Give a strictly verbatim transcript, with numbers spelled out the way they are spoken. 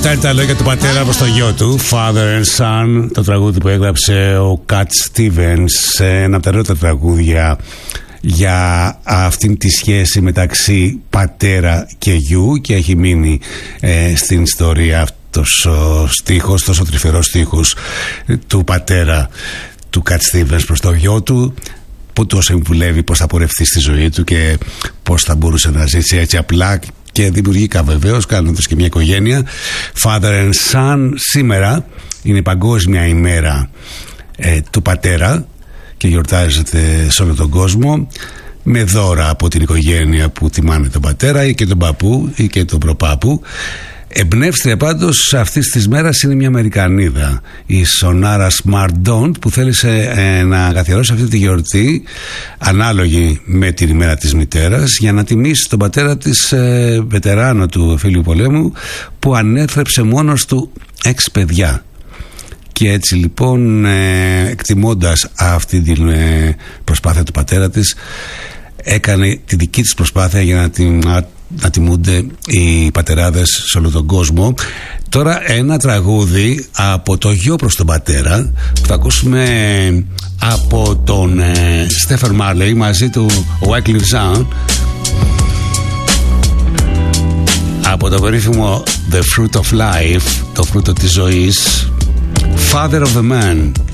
Αυτά είναι τα λόγια του πατέρα προς το γιο του, Father and Son, το τραγούδι που έγραψε ο Cat Stevens, ένα από τα πρώτα τραγούδια για αυτήν τη σχέση μεταξύ πατέρα και γιου, και έχει μείνει ε, στην ιστορία αυτός ο στίχος, τόσο τρυφερός στίχος του πατέρα του Cat Stevens προς το γιο του, που του συμβουλεύει πώς θα πορευτεί στη ζωή του και πώς θα μπορούσε να ζήσει έτσι απλά και δημιουργικά, βεβαίως, κάνοντας και μια οικογένεια. Father and Son. Σήμερα είναι η παγκόσμια ημέρα ε, του πατέρα και γιορτάζεται σε όλο τον κόσμο με δώρα από την οικογένεια που τιμάνε τον πατέρα ή και τον παππού ή και τον προπάπου. Εμπνεύστρια πάντως αυτής της μέρας είναι μια Αμερικανίδα, η Σονάρα Smart-Don, που θέλησε ε, να καθιερώσει αυτή τη γιορτή ανάλογη με την ημέρα της μητέρας, για να τιμήσει τον πατέρα της, ε, βετεράνο του εμφυλίου πολέμου, που ανέθρεψε μόνος του έξι παιδιά. Και έτσι λοιπόν, ε, εκτιμώντας αυτή την ε, προσπάθεια του πατέρα της, έκανε τη δική της προσπάθεια για να την να τιμούνται οι πατεράδες σε όλο τον κόσμο. Τώρα ένα τραγούδι από το γιο προς τον πατέρα που θα ακούσουμε από τον ε, Στέφαν Μάρλεϊ, μαζί του ο Wyclef Jean, από το περίφημο The Fruit of Life, το φρούτο της ζωής, Father of the Man.